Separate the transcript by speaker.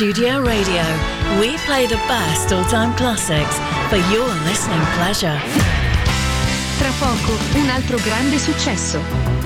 Speaker 1: Studio Radio. We play the best all-time classics for your listening pleasure.
Speaker 2: Tra poco, un altro grande successo.